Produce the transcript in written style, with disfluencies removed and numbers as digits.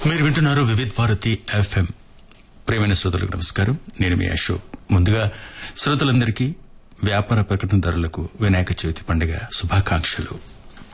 మీరు వింటున్నారు వివిధ్ భారతి ఎఫ్ఎం. ప్రియమైన శ్రోతలకు నమస్కారం. నేను మీ అశోక్. ముందుగా శ్రోతలందరికీ వ్యాపార ప్రకటనదారులకు వినాయక చవితి పండుగ శుభాకాంక్షలు.